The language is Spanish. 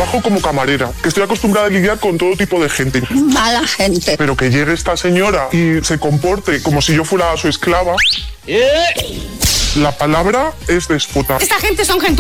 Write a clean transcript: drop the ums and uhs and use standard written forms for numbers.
trabajo como camarera, que estoy acostumbrada a lidiar con todo tipo de gente. Mala gente. Pero que llegue esta señora y se comporte como si yo fuera su esclava... La palabra es déspota. Esta gente son gente